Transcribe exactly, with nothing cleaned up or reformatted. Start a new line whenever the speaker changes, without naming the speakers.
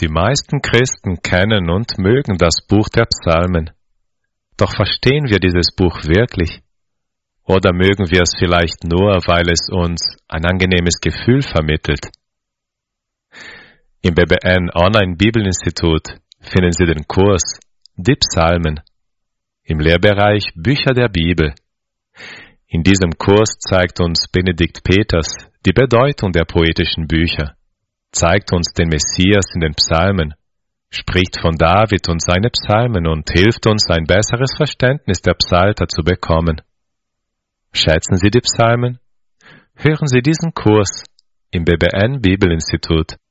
Die meisten Christen kennen und mögen das Buch der Psalmen. Doch verstehen wir dieses Buch wirklich? Oder mögen wir es vielleicht nur, weil es uns ein angenehmes Gefühl vermittelt? Im B B N Online Bibelinstitut finden Sie den Kurs Die Psalmen im Lehrbereich Bücher der Bibel. In diesem Kurs zeigt uns Benedikt Peters die Bedeutung der poetischen Bücher, zeigt uns den Messias in den Psalmen, spricht von David und seine Psalmen und hilft uns, ein besseres Verständnis der Psalter zu bekommen. Schätzen Sie die Psalmen? Hören Sie diesen Kurs im B B N Bibelinstitut.